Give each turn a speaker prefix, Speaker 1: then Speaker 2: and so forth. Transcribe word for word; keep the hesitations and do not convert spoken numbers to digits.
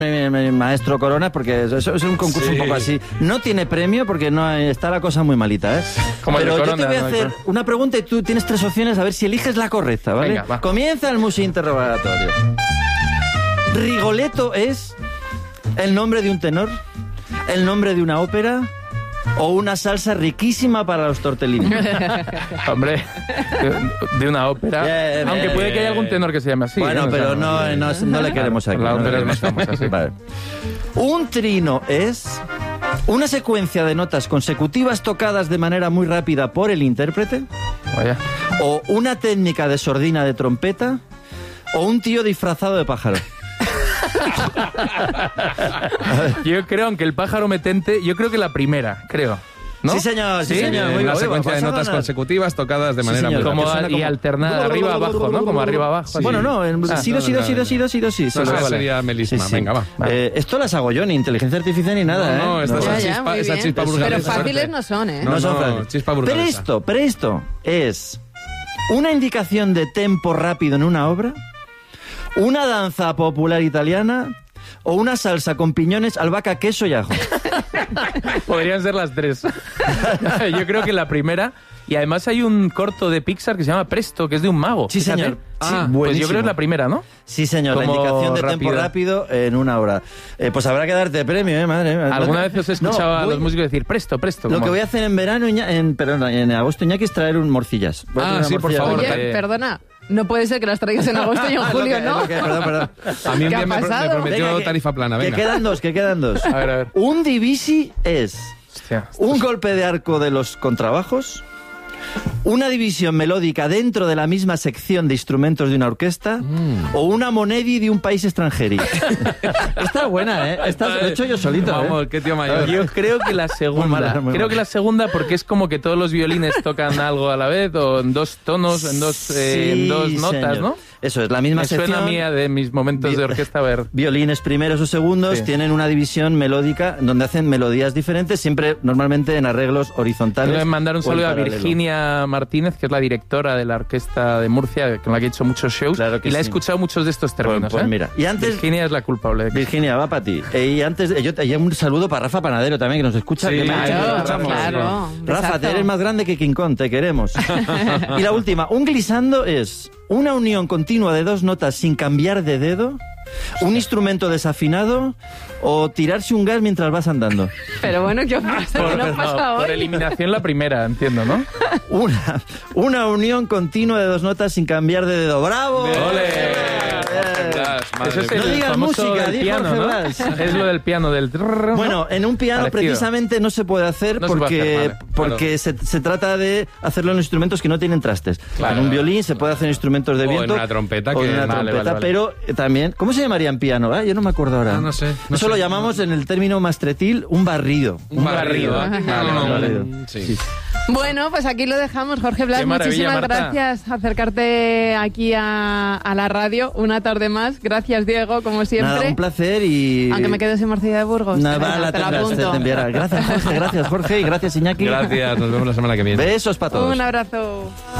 Speaker 1: Mi, mi maestro Corona, porque eso es un concurso sí. un poco así. No tiene premio porque no está la cosa muy malita, ¿eh?
Speaker 2: Como
Speaker 1: Pero
Speaker 2: el de
Speaker 1: yo
Speaker 2: Corona,
Speaker 1: te voy a
Speaker 2: no,
Speaker 1: hacer
Speaker 2: no.
Speaker 1: una pregunta y tú tienes tres opciones a ver si eliges la correcta, ¿vale?
Speaker 2: Venga, va.
Speaker 1: Comienza el Musi interrogatorio. ¿Rigoletto es el nombre de un tenor, el nombre de una ópera o una salsa riquísima para los tortellini?
Speaker 2: Hombre, de, de una ópera.
Speaker 1: Bien,
Speaker 2: Aunque
Speaker 1: bien.
Speaker 2: puede que haya algún tenor que se llame así.
Speaker 1: Bueno,
Speaker 2: ¿eh? O
Speaker 1: pero
Speaker 2: sea,
Speaker 1: no, no, no le queremos aquí.
Speaker 2: La
Speaker 1: no
Speaker 2: ópera
Speaker 1: le
Speaker 2: es más
Speaker 1: queremos.
Speaker 2: famosa, sí.
Speaker 1: Vale. Un trino es una secuencia de notas consecutivas tocadas de manera muy rápida por el intérprete,
Speaker 2: Vaya.
Speaker 1: o una técnica de sordina de trompeta, o un tío disfrazado de pájaro.
Speaker 2: Yo creo, aunque el pájaro me tente, yo creo que la primera, creo. ¿No?
Speaker 1: Sí, señor, sí,
Speaker 2: ¿Sí?
Speaker 1: señor.
Speaker 3: Eh,
Speaker 1: Muy
Speaker 3: una
Speaker 1: bien.
Speaker 3: secuencia
Speaker 1: Oye,
Speaker 3: de
Speaker 1: vas a
Speaker 3: notas
Speaker 1: ganar.
Speaker 3: consecutivas tocadas de
Speaker 1: Sí,
Speaker 3: manera
Speaker 1: señor.
Speaker 3: muy
Speaker 2: Como,
Speaker 3: rápida.
Speaker 1: suena
Speaker 2: y
Speaker 1: como-
Speaker 2: alternada de arriba abajo, ¿no? Como arriba abajo.
Speaker 3: Sí.
Speaker 1: Bueno, no, en
Speaker 2: Ah,
Speaker 1: sí,
Speaker 3: no,
Speaker 1: sí,
Speaker 3: no,
Speaker 1: sí,
Speaker 3: no.
Speaker 1: sí, sí, sí, sí, sí.
Speaker 3: No,
Speaker 1: sí,
Speaker 3: esa
Speaker 1: vale.
Speaker 3: sería melisma.
Speaker 1: Sí, sí.
Speaker 3: Venga, va.
Speaker 1: Eh, esto las hago yo, ni inteligencia artificial ni nada, ¿eh?
Speaker 3: No, esta
Speaker 1: No.
Speaker 3: esa
Speaker 4: Ya, ya,
Speaker 3: chispa,
Speaker 4: muy
Speaker 3: esa
Speaker 4: bien.
Speaker 3: chispa
Speaker 4: Pero
Speaker 3: burgalesa.
Speaker 4: fáciles no son, ¿eh?
Speaker 3: No,
Speaker 1: son
Speaker 3: no,
Speaker 1: frágiles.
Speaker 3: chispa burgalesa.
Speaker 1: Presto, presto es una indicación de tempo rápido en una obra, una danza popular italiana o una salsa con piñones, albahaca, queso y ajo.
Speaker 2: Podrían ser las tres. Yo creo que la primera. Y además hay un corto de Pixar que se llama Presto, que es de un mago.
Speaker 1: Sí,
Speaker 2: Fíjate.
Speaker 1: señor.
Speaker 2: Ah,
Speaker 1: Sí,
Speaker 2: pues yo
Speaker 1: buenísimo.
Speaker 2: creo que es la primera, ¿no?
Speaker 1: Sí, señor, la
Speaker 2: Como
Speaker 1: indicación de tempo
Speaker 2: rápido.
Speaker 1: rápido en una hora. Eh, pues habrá que darte premio, ¿eh, madre?
Speaker 2: ¿Alguna vez os he escuchado
Speaker 1: No,
Speaker 2: a
Speaker 1: voy-
Speaker 2: los músicos decir Presto, Presto?
Speaker 1: Lo
Speaker 2: como-
Speaker 1: que voy a hacer en verano, Iña- en, perdón, en agosto, Iñaki, es traer un morcillas. Voy a
Speaker 3: Ah,
Speaker 1: traer una
Speaker 3: sí, por
Speaker 1: morcilla.
Speaker 3: favor.
Speaker 4: Oye,
Speaker 2: eh.
Speaker 4: perdona, no puede ser que las traigas en agosto y en
Speaker 1: Ah, es lo
Speaker 4: julio,
Speaker 1: que- es
Speaker 4: ¿no?
Speaker 1: lo que- perdón, perdón.
Speaker 3: A mí un
Speaker 4: ¿Qué
Speaker 3: día
Speaker 4: ha
Speaker 3: me, pro- me
Speaker 4: pasado?
Speaker 3: prometió
Speaker 1: Venga, que-
Speaker 3: tarifa plana,
Speaker 1: Que
Speaker 3: venga.
Speaker 1: quedan dos, que quedan dos.
Speaker 2: A ver, a ver.
Speaker 1: Un divisi es
Speaker 2: Hostia.
Speaker 1: un golpe de arco de los contrabajos, una división melódica dentro de la misma sección de instrumentos de una orquesta
Speaker 3: Mm.
Speaker 1: o una monedi de un país extranjero. Está buena, ¿eh? Esta lo he hecho yo solito,
Speaker 3: Vamos,
Speaker 1: ¿eh?
Speaker 3: qué tío mayor.
Speaker 2: Yo creo que la segunda.
Speaker 1: Muy mala, muy
Speaker 2: creo
Speaker 1: mala.
Speaker 2: que la segunda porque es como que todos los violines tocan algo a la vez o en dos tonos, en dos, eh, en
Speaker 1: Sí,
Speaker 2: dos notas,
Speaker 1: señor.
Speaker 2: ¿no?
Speaker 1: Eso es, la misma
Speaker 2: Me suena
Speaker 1: sección.
Speaker 2: a mí a de mis momentos
Speaker 1: Vi-
Speaker 2: de orquesta a ver.
Speaker 1: Violines primeros o segundos
Speaker 2: Sí.
Speaker 1: tienen una división melódica donde hacen melodías diferentes, siempre normalmente en arreglos horizontales.
Speaker 2: Quiero mandar un
Speaker 1: o en
Speaker 2: saludo a
Speaker 1: paralelo.
Speaker 2: Virginia Martínez, que es la directora de la orquesta de Murcia, con la que he hecho muchos shows.
Speaker 1: Claro que
Speaker 2: y la he
Speaker 1: sí.
Speaker 2: escuchado muchos de estos términos.
Speaker 1: Pues- pues
Speaker 2: ¿eh?
Speaker 1: mira, y antes-
Speaker 2: Virginia es la culpable. de que-
Speaker 1: Virginia, va para ti. Eh, y antes, eh, yo te- y un saludo para Rafa Panadero también, que nos escucha.
Speaker 3: Sí,
Speaker 1: que me ha dicho que
Speaker 4: Claro,
Speaker 1: lo escuchamos.
Speaker 4: claro.
Speaker 1: Rafa,
Speaker 4: Besazo.
Speaker 1: te eres más grande que King Kong, te queremos. Y la última, un glissando es una unión continua de dos notas sin cambiar de dedo, un instrumento desafinado o tirarse un gas mientras vas andando.
Speaker 4: Pero bueno, ¿qué pasa? ¿Qué
Speaker 2: Por,
Speaker 4: nos
Speaker 2: no,
Speaker 4: pasa
Speaker 2: por
Speaker 4: hoy?
Speaker 2: eliminación la primera, entiendo, ¿no?
Speaker 1: Una, una unión continua de dos notas sin cambiar de dedo. ¡Bravo!
Speaker 2: ¡Ole! Eso es
Speaker 1: No
Speaker 2: el
Speaker 1: digas
Speaker 2: famoso
Speaker 1: música,
Speaker 2: del
Speaker 1: di
Speaker 2: piano,
Speaker 1: Jorge
Speaker 2: ¿no?
Speaker 1: Blas.
Speaker 2: Es lo del piano, del... trrr, ¿no?
Speaker 1: Bueno, en un piano
Speaker 2: Parecido.
Speaker 1: precisamente no se puede hacer
Speaker 2: No se puede
Speaker 1: porque,
Speaker 2: hacer, vale,
Speaker 1: porque se, se trata de hacerlo en instrumentos que no tienen trastes.
Speaker 3: Claro.
Speaker 1: En un violín se puede hacer en instrumentos de
Speaker 3: O en
Speaker 1: viento.
Speaker 3: una trompeta,
Speaker 1: o en
Speaker 3: que-
Speaker 1: una
Speaker 2: vale,
Speaker 1: trompeta,
Speaker 2: vale, vale.
Speaker 1: pero eh, también... ¿Cómo se llamaría en piano? eh? Yo no me acuerdo ahora.
Speaker 3: Ah, no sé, no
Speaker 1: Eso
Speaker 3: sé.
Speaker 1: lo llamamos en el término mastretil un barrido.
Speaker 3: Un barrido.
Speaker 2: barrido.
Speaker 3: ¿eh?
Speaker 2: Vale,
Speaker 3: No,
Speaker 2: vale,
Speaker 3: no, sí.
Speaker 4: Bueno, pues aquí lo dejamos. Jorge Blas,
Speaker 2: Qué maravilla,
Speaker 4: muchísimas
Speaker 2: Marta.
Speaker 4: gracias por acercarte aquí a, a la radio una tarde más. Gracias, Diego, como siempre.
Speaker 1: Nada, un placer y...
Speaker 4: Aunque me quedo sin morcilla de Burgos.
Speaker 1: Nada,
Speaker 4: Venga,
Speaker 1: la
Speaker 4: te la
Speaker 1: tendrás, te
Speaker 4: apunto.
Speaker 1: enviará. Gracias, Jorge, gracias, Jorge, y gracias, Iñaki.
Speaker 3: Gracias, nos vemos la semana que viene.
Speaker 1: Besos para todos.
Speaker 4: Un abrazo.